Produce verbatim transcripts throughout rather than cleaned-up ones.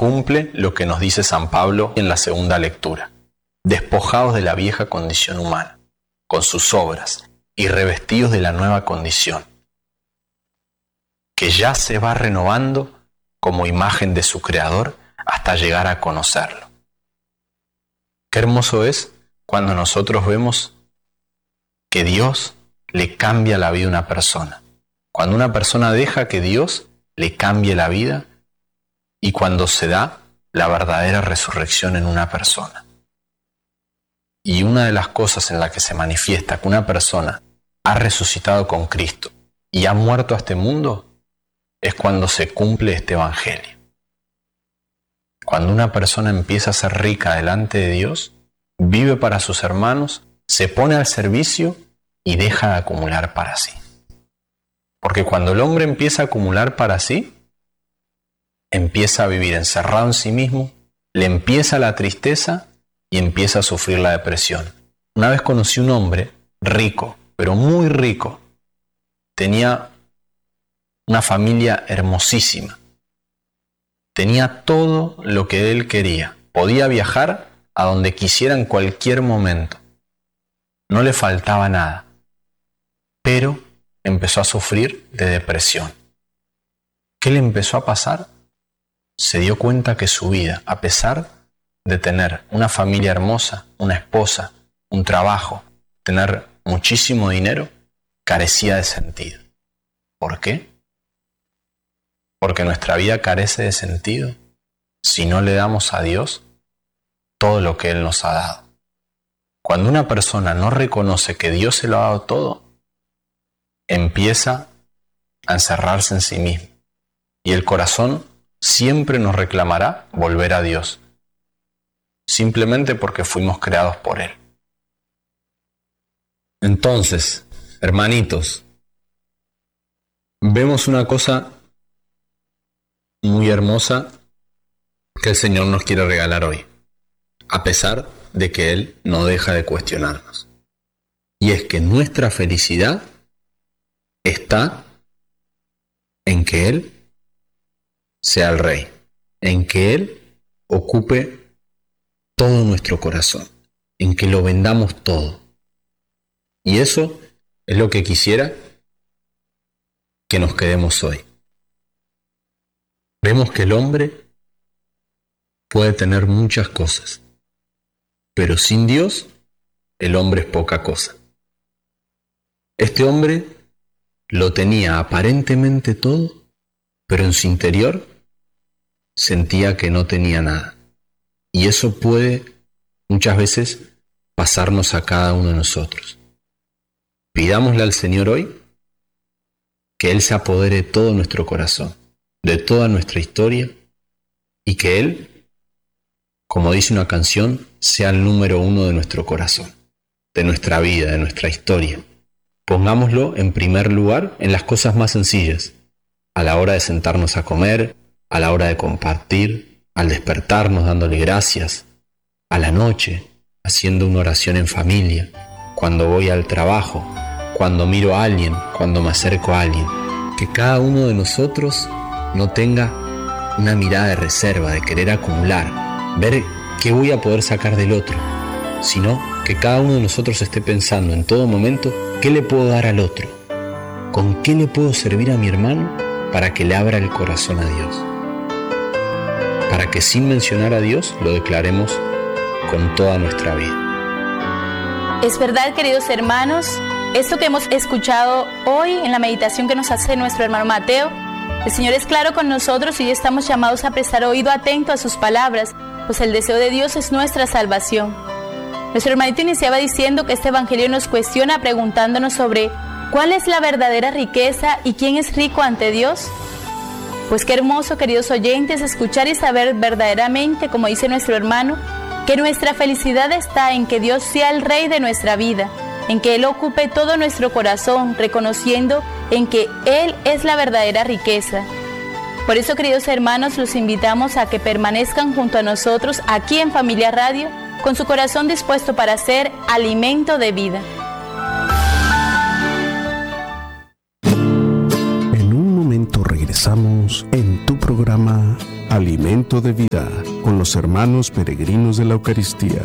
cumple lo que nos dice San Pablo en la segunda lectura. Despojados de la vieja condición humana, con sus obras, y revestidos de la nueva condición, que ya se va renovando como imagen de su Creador hasta llegar a conocerlo. Qué hermoso es cuando nosotros vemos que Dios le cambia la vida a una persona. Cuando una persona deja que Dios le cambie la vida y cuando se da la verdadera resurrección en una persona. Y una de las cosas en las que se manifiesta que una persona ha resucitado con Cristo y ha muerto a este mundo es cuando se cumple este evangelio. Cuando una persona empieza a ser rica delante de Dios, vive para sus hermanos, se pone al servicio y deja de acumular para sí. Porque cuando el hombre empieza a acumular para sí, empieza a vivir encerrado en sí mismo, le empieza la tristeza y empieza a sufrir la depresión. Una vez conocí un hombre rico, pero muy rico. Tenía una familia hermosísima. Tenía todo lo que él quería. Podía viajar a donde quisiera en cualquier momento. No le faltaba nada. Pero empezó a sufrir de depresión. ¿Qué le empezó a pasar? Se dio cuenta que su vida, a pesar de tener una familia hermosa, una esposa, un trabajo, tener muchísimo dinero, carecía de sentido. ¿Por qué? Porque nuestra vida carece de sentido si no le damos a Dios todo lo que Él nos ha dado. Cuando una persona no reconoce que Dios se lo ha dado todo, empieza a encerrarse en sí mismo. Y el corazón siempre nos reclamará volver a Dios, simplemente porque fuimos creados por Él. Entonces, hermanitos, vemos una cosa muy hermosa que el Señor nos quiere regalar hoy, a pesar de que Él no deja de cuestionarnos. Y es que nuestra felicidad está en que Él sea el Rey, en que Él ocupe todo nuestro corazón, en que lo vendamos todo. Y eso es lo que quisiera que nos quedemos hoy. Vemos que el hombre puede tener muchas cosas, pero sin Dios el hombre es poca cosa. Este hombre lo tenía aparentemente todo, pero en su interior sentía que no tenía nada. Y eso puede muchas veces pasarnos a cada uno de nosotros. Pidámosle al Señor hoy que Él se apodere de todo nuestro corazón, de toda nuestra historia, y que Él, como dice una canción, sea el número uno de nuestro corazón, de nuestra vida, de nuestra historia. Pongámoslo en primer lugar en las cosas más sencillas, a la hora de sentarnos a comer, a la hora de compartir, al despertarnos dándole gracias, a la noche haciendo una oración en familia, cuando voy al trabajo, cuando miro a alguien, cuando me acerco a alguien. Que cada uno de nosotros no tenga una mirada de reserva, de querer acumular, ver qué voy a poder sacar del otro, sino que cada uno de nosotros esté pensando en todo momento qué le puedo dar al otro, con qué le puedo servir a mi hermano para que le abra el corazón a Dios, para que sin mencionar a Dios lo declaremos con toda nuestra vida. Es verdad, queridos hermanos, esto que hemos escuchado hoy en la meditación que nos hace nuestro hermano Mateo, el Señor es claro con nosotros y estamos llamados a prestar oído atento a sus palabras, pues el deseo de Dios es nuestra salvación. Nuestro hermanito iniciaba diciendo que este evangelio nos cuestiona preguntándonos sobre ¿cuál es la verdadera riqueza y quién es rico ante Dios? Pues qué hermoso, queridos oyentes, escuchar y saber verdaderamente, como dice nuestro hermano, que nuestra felicidad está en que Dios sea el Rey de nuestra vida, en que Él ocupe todo nuestro corazón, reconociendo en que Él es la verdadera riqueza. Por eso, queridos hermanos, los invitamos a que permanezcan junto a nosotros aquí en Familia Radio, con su corazón dispuesto para ser alimento de vida. En un momento regresamos en tu programa Alimento de vida con los hermanos peregrinos de la Eucaristía.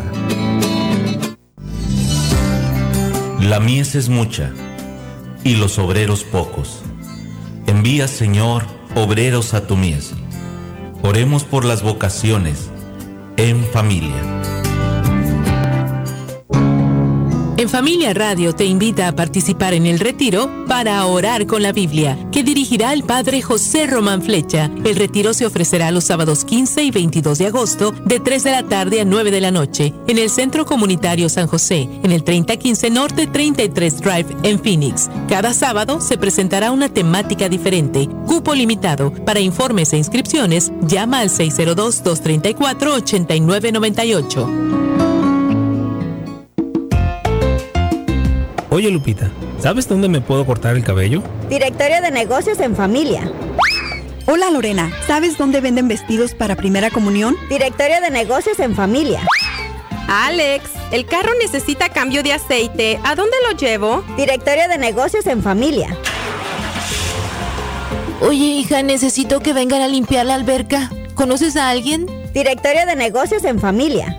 La mies es mucha y los obreros pocos. Envía, Señor, obreros a tu mies. Oremos por las vocaciones en familia. En Familia Radio te invita a participar en el retiro para orar con la Biblia, que dirigirá el Padre José Román Flecha. El retiro se ofrecerá los sábados quince y veintidós de agosto, de tres de la tarde a nueve de la noche, en el Centro Comunitario San José, en el treinta quince Norte treinta y tres Drive, en Phoenix. Cada sábado se presentará una temática diferente, cupo limitado. Para informes e inscripciones, llama al seis cero dos, dos tres cuatro, ocho nueve nueve ocho. Oye, Lupita, ¿sabes dónde me puedo cortar el cabello? Directorio de Negocios en Familia. Hola, Lorena, ¿sabes dónde venden vestidos para primera comunión? Directorio de Negocios en Familia. Alex, el carro necesita cambio de aceite. ¿A dónde lo llevo? Directorio de Negocios en Familia. Oye, hija, necesito que vengan a limpiar la alberca. ¿Conoces a alguien? Directorio de Negocios en Familia.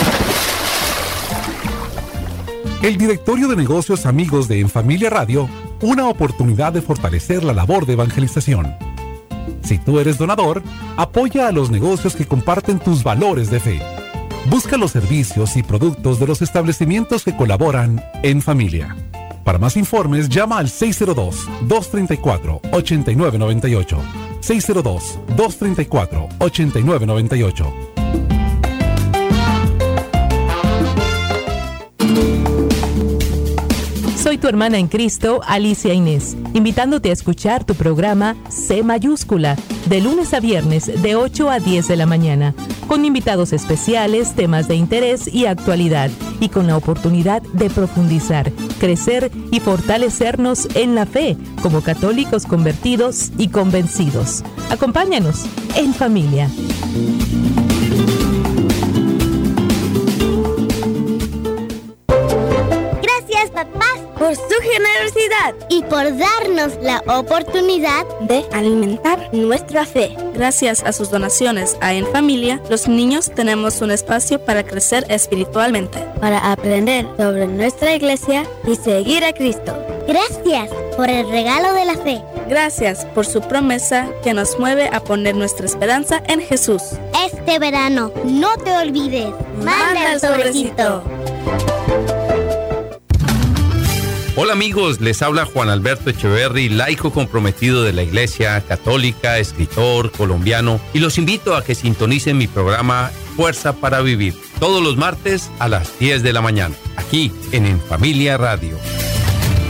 El Directorio de Negocios Amigos de En Familia Radio, una oportunidad de fortalecer la labor de evangelización. Si tú eres donador, apoya a los negocios que comparten tus valores de fe. Busca los servicios y productos de los establecimientos que colaboran en familia. Para más informes, llama al seis cero dos, dos tres cuatro, ocho nueve nueve ocho. seis cero dos, dos tres cuatro, ocho nueve nueve ocho. Soy tu hermana en Cristo, Alicia Inés, invitándote a escuchar tu programa C mayúscula, de lunes a viernes de ocho a diez de la mañana, con invitados especiales, temas de interés y actualidad, y con la oportunidad de profundizar, crecer y fortalecernos en la fe, como católicos convertidos y convencidos. Acompáñanos en familia. Gracias, papás, por su generosidad y por darnos la oportunidad de alimentar nuestra fe. Gracias a sus donaciones a En Familia, los niños tenemos un espacio para crecer espiritualmente, para aprender sobre nuestra iglesia y seguir a Cristo. Gracias por el regalo de la fe. Gracias por su promesa que nos mueve a poner nuestra esperanza en Jesús. Este verano, no te olvides. Manda el sobrecito. Hola amigos, les habla Juan Alberto Echeverry, laico comprometido de la Iglesia Católica, escritor colombiano, y los invito a que sintonicen mi programa Fuerza para Vivir, todos los martes a las diez de la mañana, aquí en En Familia Radio.